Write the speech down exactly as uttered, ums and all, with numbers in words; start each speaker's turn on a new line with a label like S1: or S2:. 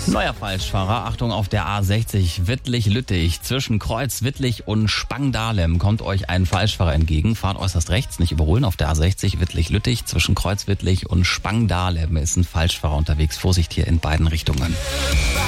S1: Neuer Falschfahrer, Achtung auf der A sechzig Wittlich-Lüttich. Zwischen Kreuz Wittlich und Spangdahlem kommt euch ein Falschfahrer entgegen. Fahrt äußerst rechts, nicht überholen. Auf der A sechzig Wittlich-Lüttich zwischen Kreuz Wittlich und Spangdahlem ist ein Falschfahrer unterwegs. Vorsicht hier in beiden Richtungen.